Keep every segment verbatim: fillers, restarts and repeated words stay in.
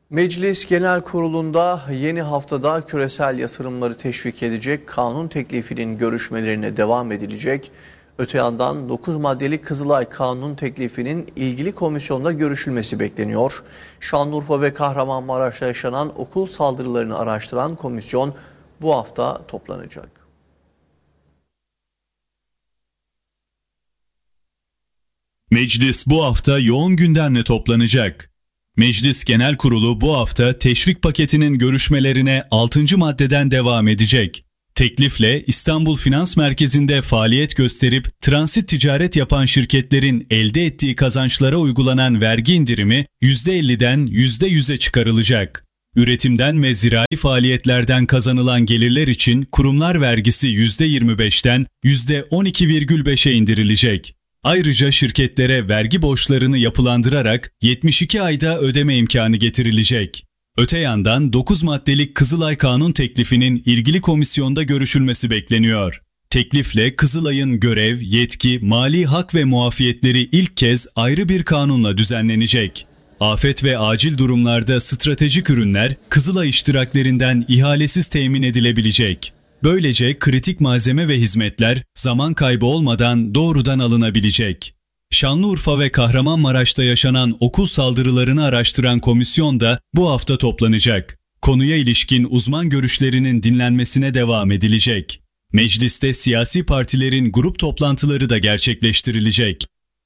Meclis Genel Kurulu'nda yeni haftada küresel yatırımları teşvik edecek kanun teklifinin görüşmelerine devam edilecek. Öte yandan dokuz maddelik Kızılay Kanun teklifinin ilgili komisyonda görüşülmesi bekleniyor. Şanlıurfa ve Kahramanmaraş'ta yaşanan okul saldırılarını araştıran komisyon bu hafta toplanacak. Meclis bu hafta yoğun gündemle toplanacak. Meclis Genel Kurulu bu hafta teşvik paketinin görüşmelerine altıncı maddeden devam edecek. Teklifle İstanbul Finans Merkezi'nde faaliyet gösterip transit ticaret yapan şirketlerin elde ettiği kazançlara uygulanan vergi indirimi yüzde elliden yüzde yüze çıkarılacak. Üretimden ve zirai faaliyetlerden kazanılan gelirler için kurumlar vergisi yüzde yirmi beşten yüzde on iki virgül beşe indirilecek. Ayrıca şirketlere vergi borçlarını yapılandırarak yetmiş iki ayda ödeme imkanı getirilecek. Öte yandan dokuz maddelik Kızılay Kanun teklifinin ilgili komisyonda görüşülmesi bekleniyor. Teklifle Kızılay'ın görev, yetki, mali hak ve muafiyetleri ilk kez ayrı bir kanunla düzenlenecek. Afet ve acil durumlarda stratejik ürünler Kızılay iştiraklerinden ihalesiz temin edilebilecek. Böylece kritik malzeme ve hizmetler zaman kaybı olmadan doğrudan alınabilecek. Şanlıurfa ve Kahramanmaraş'ta yaşanan okul saldırılarını araştıran komisyon da bu hafta toplanacak. Konuya ilişkin uzman görüşlerinin dinlenmesine devam edilecek. Mecliste siyasi partilerin grup toplantıları da gerçekleştirilecek.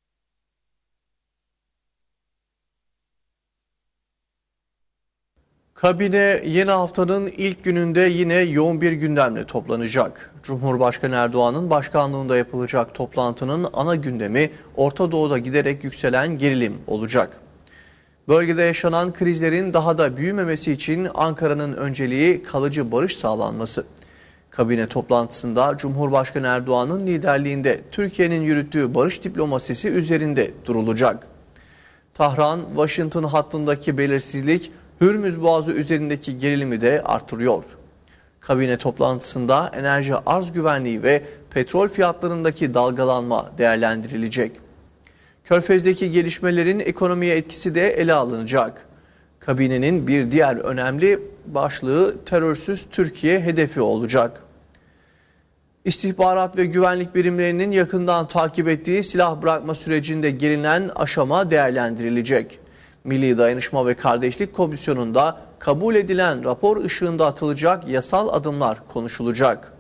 Kabine yeni haftanın ilk gününde yine yoğun bir gündemle toplanacak. Cumhurbaşkanı Erdoğan'ın başkanlığında yapılacak toplantının ana gündemi Orta Doğu'da giderek yükselen gerilim olacak. Bölgede yaşanan krizlerin daha da büyümemesi için Ankara'nın önceliği kalıcı barış sağlanması. Kabine toplantısında Cumhurbaşkanı Erdoğan'ın liderliğinde Türkiye'nin yürüttüğü barış diplomasisi üzerinde durulacak. Tahran-Washington hattındaki belirsizlik Hürmüz Boğazı üzerindeki gerilimi de artırıyor. Kabine toplantısında enerji arz güvenliği ve petrol fiyatlarındaki dalgalanma değerlendirilecek. Körfez'deki gelişmelerin ekonomiye etkisi de ele alınacak. Kabinenin bir diğer önemli başlığı terörsüz Türkiye hedefi olacak. İstihbarat ve güvenlik birimlerinin yakından takip ettiği silah bırakma sürecinde gelinen aşama değerlendirilecek. Milli Dayanışma ve Kardeşlik Komisyonu'nda kabul edilen rapor ışığında atılacak yasal adımlar konuşulacak.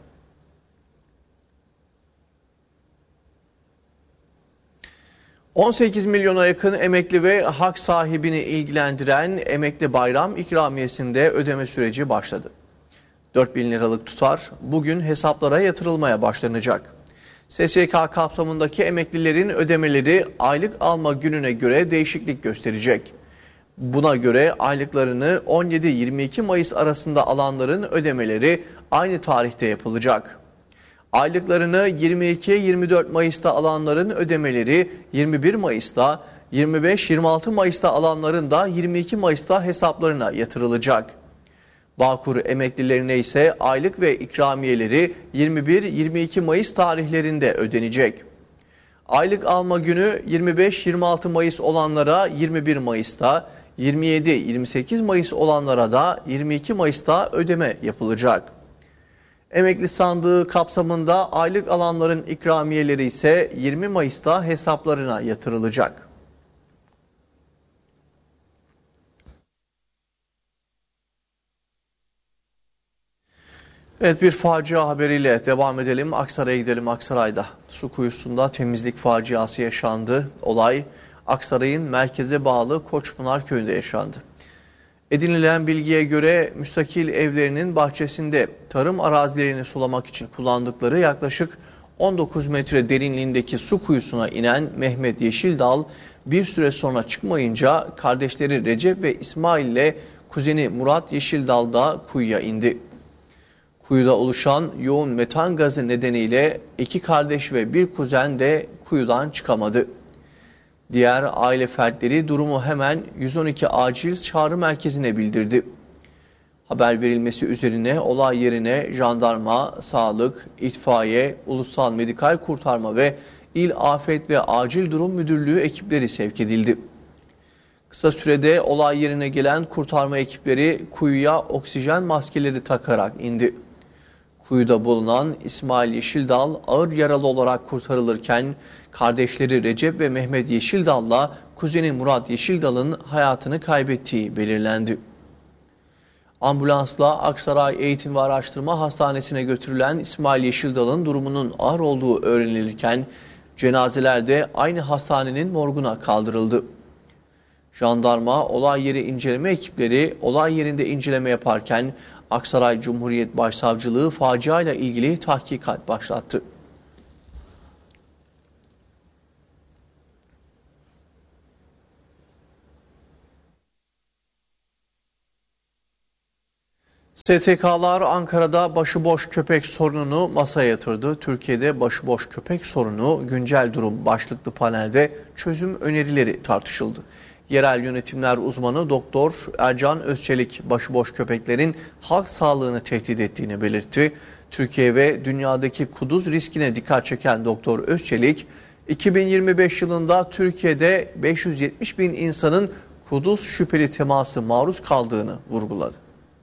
on sekiz milyona yakın emekli ve hak sahibini ilgilendiren emekli bayram ikramiyesinde ödeme süreci başladı. dört bin liralık tutar bugün hesaplara yatırılmaya başlanacak. S S K kapsamındaki emeklilerin ödemeleri aylık alma gününe göre değişiklik gösterecek. Buna göre aylıklarını on yedi yirmi iki Mayıs arasında alanların ödemeleri aynı tarihte yapılacak. Aylıklarını yirmi iki yirmi dört Mayıs'ta alanların ödemeleri yirmi bir Mayıs'ta, yirmi beş yirmi altı Mayıs'ta alanların da yirmi iki Mayıs'ta hesaplarına yatırılacak. Bağkur emeklilerine ise aylık ve ikramiyeleri yirmi bir yirmi iki Mayıs tarihlerinde ödenecek. Aylık alma günü yirmi beş yirmi altı Mayıs olanlara yirmi bir Mayıs'ta, yirmi yedi yirmi sekiz Mayıs olanlara da yirmi iki Mayıs'ta ödeme yapılacak. Emekli sandığı kapsamında aylık alanların ikramiyeleri ise yirmi Mayıs'ta hesaplarına yatırılacak. Evet, bir facia haberiyle devam edelim. Aksaray'a gidelim. Aksaray'da su kuyusunda temizlik faciası yaşandı. Olay Aksaray'ın merkeze bağlı Koçpınar köyünde yaşandı. Edinilen bilgiye göre müstakil evlerinin bahçesinde tarım arazilerini sulamak için kullandıkları yaklaşık on dokuz metre derinliğindeki su kuyusuna inen Mehmet Yeşildal bir süre sonra çıkmayınca kardeşleri Recep ve İsmail ile kuzeni Murat Yeşildal da kuyuya indi. Kuyuda oluşan yoğun metan gazı nedeniyle iki kardeş ve bir kuzen de kuyudan çıkamadı. Diğer aile fertleri durumu hemen yüz on iki acil çağrı merkezine bildirdi. Haber verilmesi üzerine olay yerine jandarma, sağlık, itfaiye, ulusal medikal kurtarma ve İl Afet ve Acil Durum Müdürlüğü ekipleri sevk edildi. Kısa sürede olay yerine gelen kurtarma ekipleri kuyuya oksijen maskeleri takarak indi. Kuyuda bulunan İsmail Yeşildal ağır yaralı olarak kurtarılırken kardeşleri Recep ve Mehmet Yeşildal'la kuzeni Murat Yeşildal'ın hayatını kaybettiği belirlendi. Ambulansla Aksaray Eğitim ve Araştırma Hastanesi'ne götürülen İsmail Yeşildal'ın durumunun ağır olduğu öğrenilirken cenazeler de aynı hastanenin morguna kaldırıldı. Jandarma olay yeri inceleme ekipleri olay yerinde inceleme yaparken Aksaray Cumhuriyet Başsavcılığı faciayla ilgili tahkikat başlattı. S T K'lar Ankara'da başıboş köpek sorununu masaya yatırdı. Türkiye'de başıboş köpek sorunu güncel durum başlıklı panelde çözüm önerileri tartışıldı. Yerel yönetimler uzmanı Doktor Ercan Özçelik başıboş köpeklerin halk sağlığını tehdit ettiğini belirtti. Türkiye ve dünyadaki kuduz riskine dikkat çeken Doktor Özçelik, iki bin yirmi beş yılında Türkiye'de beş yüz yetmiş bin insanın kuduz şüpheli teması maruz kaldığını vurguladı.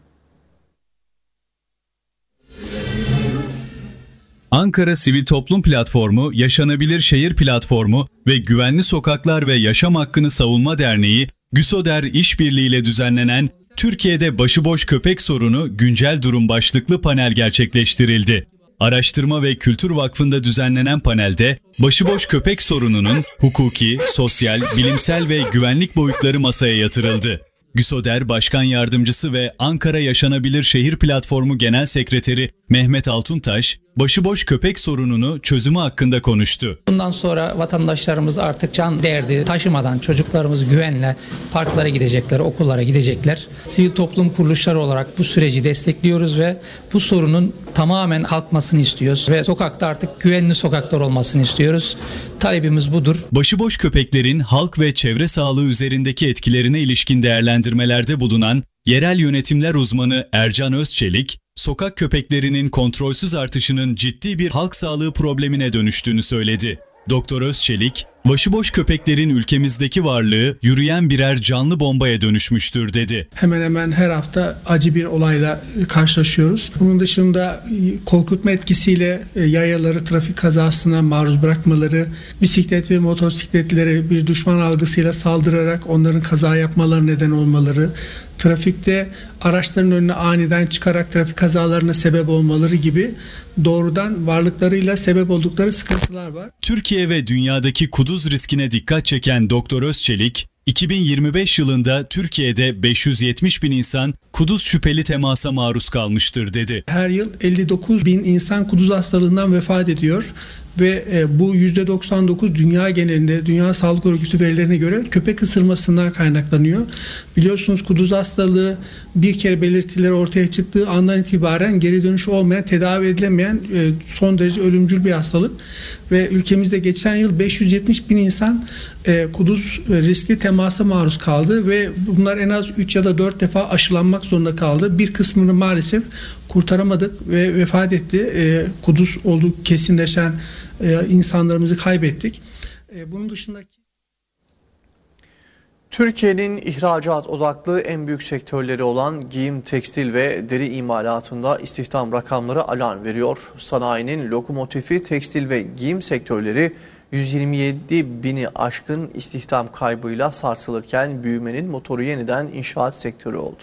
Ankara Sivil Toplum Platformu, Yaşanabilir Şehir Platformu ve Güvenli Sokaklar ve Yaşam Hakkını Savunma Derneği, GÜSODER işbirliğiyle düzenlenen Türkiye'de Başıboş Köpek Sorunu Güncel Durum başlıklı panel gerçekleştirildi. Araştırma ve Kültür Vakfı'nda düzenlenen panelde başıboş köpek sorununun hukuki, sosyal, bilimsel ve güvenlik boyutları masaya yatırıldı. GÜSODER Başkan Yardımcısı ve Ankara Yaşanabilir Şehir Platformu Genel Sekreteri Mehmet Altuntaş, başıboş köpek sorununu çözümü hakkında konuştu. Bundan sonra vatandaşlarımız artık can derdi taşımadan çocuklarımız güvenle parklara gidecekler, okullara gidecekler. Sivil toplum kuruluşları olarak bu süreci destekliyoruz ve bu sorunun tamamen kalkmasını istiyoruz ve sokakta artık güvenli sokaklar olmasını istiyoruz. Talebimiz budur. Başıboş köpeklerin halk ve çevre sağlığı üzerindeki etkilerine ilişkin değerlendirmelerde bulunan yerel yönetimler uzmanı Ercan Özçelik, sokak köpeklerinin kontrolsüz artışının ciddi bir halk sağlığı problemine dönüştüğünü söyledi. Doktor Özçelik, başıboş köpeklerin ülkemizdeki varlığı yürüyen birer canlı bombaya dönüşmüştür dedi. Hemen hemen her hafta acı bir olayla karşılaşıyoruz. Bunun dışında korkutma etkisiyle yayaları trafik kazasına maruz bırakmaları, bisiklet ve motosikletlere bir düşman algısıyla saldırarak onların kaza yapmaları neden olmaları, trafikte araçların önüne aniden çıkarak trafik kazalarına sebep olmaları gibi doğrudan varlıklarıyla sebep oldukları sıkıntılar var. Türkiye ve dünyadaki kuduz riskine dikkat çeken Doktor Özçelik, iki bin yirmi beş yılında Türkiye'de beş yüz yetmiş bin insan kuduz şüpheli temasa maruz kalmıştır dedi. Her yıl elli dokuz bin insan kuduz hastalığından vefat ediyor ve bu yüzde doksan dokuz dünya genelinde, Dünya Sağlık Örgütü verilerine göre köpek ısırmasından kaynaklanıyor. Biliyorsunuz kuduz hastalığı bir kere belirtileri ortaya çıktığı andan itibaren geri dönüşü olmayan, tedavi edilemeyen son derece ölümcül bir hastalık. Ve ülkemizde geçen yıl beş yüz yetmiş bin insan kuduz riskli temasa maruz kaldı ve bunlar en az üç ya da dört defa aşılanmak zorunda kaldı. Bir kısmını maalesef kurtaramadık ve vefat etti. Kuduz olduğu kesinleşen insanlarımızı kaybettik. Bunun dışındaki Türkiye'nin ihracat odaklı en büyük sektörleri olan giyim, tekstil ve deri imalatında istihdam rakamları alarm veriyor. Sanayinin lokomotifi tekstil ve giyim sektörleri yüz yirmi yedi bini aşkın istihdam kaybıyla sarsılırken büyümenin motoru yeniden inşaat sektörü oldu.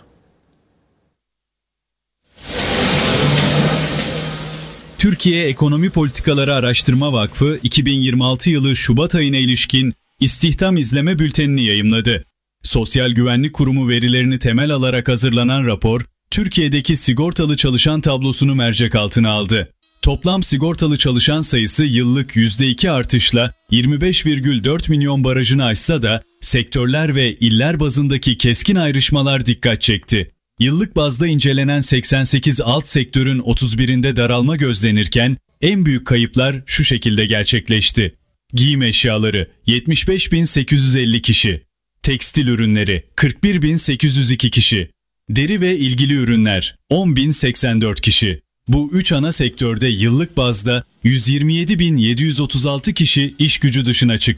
Türkiye Ekonomi Politikaları Araştırma Vakfı iki bin yirmi altı yılı Şubat ayına ilişkin İstihdam İzleme Bülteni'ni yayımladı. Sosyal Güvenlik Kurumu verilerini temel alarak hazırlanan rapor, Türkiye'deki sigortalı çalışan tablosunu mercek altına aldı. Toplam sigortalı çalışan sayısı yıllık yüzde iki artışla yirmi beş virgül dört milyon barajını aşsa da sektörler ve iller bazındaki keskin ayrışmalar dikkat çekti. Yıllık bazda incelenen seksen sekiz alt sektörün otuz birinde daralma gözlenirken en büyük kayıplar şu şekilde gerçekleşti. Giyim eşyaları yetmiş beş bin sekiz yüz elli kişi, tekstil ürünleri kırk bir bin sekiz yüz iki kişi, deri ve ilgili ürünler on bin seksen dört kişi. Bu üç ana sektörde yıllık bazda yüz yirmi yedi bin yedi yüz otuz altı kişi iş gücü dışına çıktı.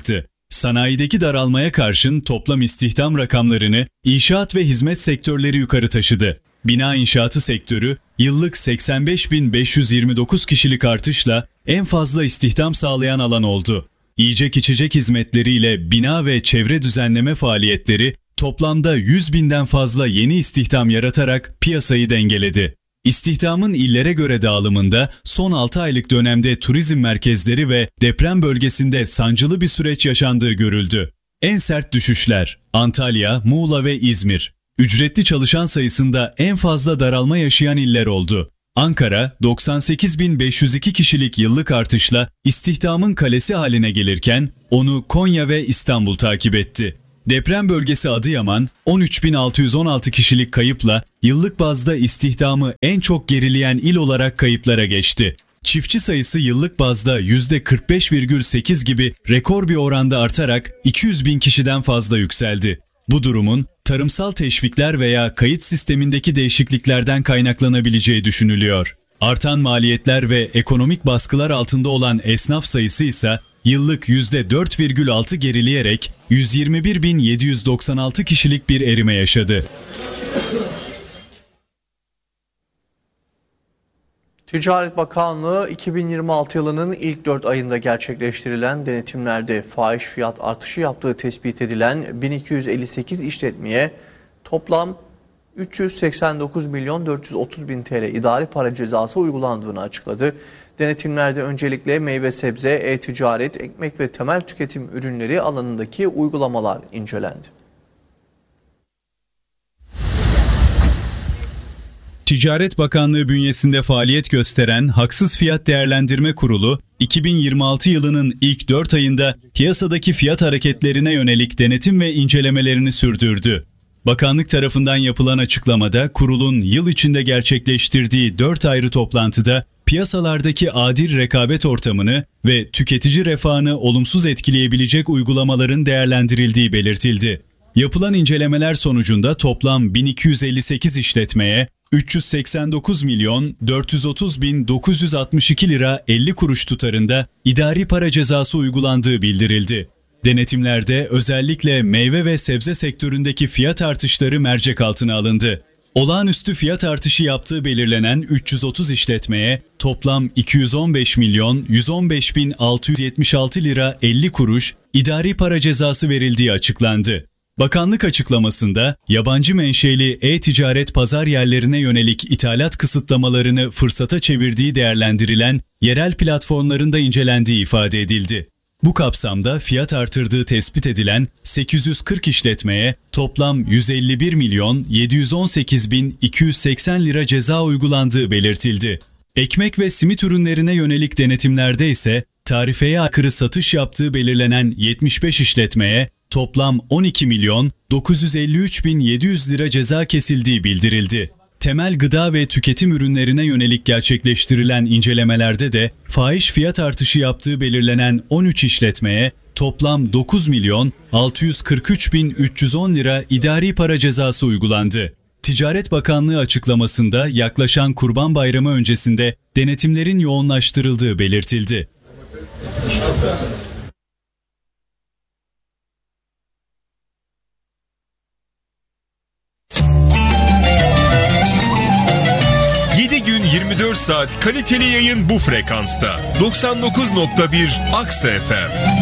Sanayideki daralmaya karşın toplam istihdam rakamlarını inşaat ve hizmet sektörleri yukarı taşıdı. Bina inşaatı sektörü yıllık seksen beş bin beş yüz yirmi dokuz kişilik artışla en fazla istihdam sağlayan alan oldu. Yiyecek içecek hizmetleriyle bina ve çevre düzenleme faaliyetleri toplamda yüz binden fazla yeni istihdam yaratarak piyasayı dengeledi. İstihdamın illere göre dağılımında son altı aylık dönemde turizm merkezleri ve deprem bölgesinde sancılı bir süreç yaşandığı görüldü. En sert düşüşler Antalya, Muğla ve İzmir. Ücretli çalışan sayısında en fazla daralma yaşayan iller oldu. Ankara, doksan sekiz bin beş yüz iki kişilik yıllık artışla istihdamın kalesi haline gelirken onu Konya ve İstanbul takip etti. Deprem bölgesi Adıyaman, on üç bin altı yüz on altı kişilik kayıpla yıllık bazda istihdamı en çok gerileyen il olarak kayıplara geçti. Çiftçi sayısı yıllık bazda yüzde kırk beş virgül sekiz gibi rekor bir oranda artarak iki yüz bin kişiden fazla yükseldi. Bu durumun tarımsal teşvikler veya kayıt sistemindeki değişikliklerden kaynaklanabileceği düşünülüyor. Artan maliyetler ve ekonomik baskılar altında olan esnaf sayısı ise yıllık yüzde dört virgül altı gerileyerek yüz yirmi bir bin yedi yüz doksan altı kişilik bir erime yaşadı. Ticaret Bakanlığı iki bin yirmi altı yılının ilk dört ayında gerçekleştirilen denetimlerde fahiş fiyat artışı yaptığı tespit edilen bin iki yüz elli sekiz işletmeye toplam üç yüz seksen dokuz milyon dört yüz otuz bin T L idari para cezası uygulandığını açıkladı. Denetimlerde öncelikle meyve sebze, e-ticaret, ekmek ve temel tüketim ürünleri alanındaki uygulamalar incelendi. Ticaret Bakanlığı bünyesinde faaliyet gösteren Haksız Fiyat Değerlendirme Kurulu, iki bin yirmi altı yılının ilk dört ayında piyasadaki fiyat hareketlerine yönelik denetim ve incelemelerini sürdürdü. Bakanlık tarafından yapılan açıklamada kurulun yıl içinde gerçekleştirdiği dört ayrı toplantıda piyasalardaki adil rekabet ortamını ve tüketici refahını olumsuz etkileyebilecek uygulamaların değerlendirildiği belirtildi. Yapılan incelemeler sonucunda toplam bin iki yüz elli sekiz işletmeye üç yüz seksen dokuz milyon dört yüz otuz bin dokuz yüz altmış iki lira elli kuruş tutarında idari para cezası uygulandığı bildirildi. Denetimlerde özellikle meyve ve sebze sektöründeki fiyat artışları mercek altına alındı. Olağanüstü fiyat artışı yaptığı belirlenen üç yüz otuz işletmeye toplam iki yüz on beş milyon yüz on beş bin altı yüz yetmiş altı lira elli kuruş idari para cezası verildiği açıklandı. Bakanlık açıklamasında yabancı menşeli e-ticaret pazar yerlerine yönelik ithalat kısıtlamalarını fırsata çevirdiği değerlendirilen yerel platformlarında incelendiği ifade edildi. Bu kapsamda fiyat artırdığı tespit edilen sekiz yüz kırk işletmeye toplam yüz elli bir milyon yedi yüz on sekiz bin iki yüz seksen lira ceza uygulandığı belirtildi. Ekmek ve simit ürünlerine yönelik denetimlerde ise tarifeye aykırı satış yaptığı belirlenen yetmiş beş işletmeye toplam on iki milyon dokuz yüz elli üç bin yedi yüz lira ceza kesildiği bildirildi. Temel gıda ve tüketim ürünlerine yönelik gerçekleştirilen incelemelerde de fahiş fiyat artışı yaptığı belirlenen on üç işletmeye toplam dokuz milyon altı yüz kırk üç bin üç yüz on lira idari para cezası uygulandı. Ticaret Bakanlığı açıklamasında yaklaşan Kurban Bayramı öncesinde denetimlerin yoğunlaştırıldığı belirtildi. yedi gün yirmi dört saat kaliteli yayın bu frekansta. doksan dokuz nokta bir Aksa F M.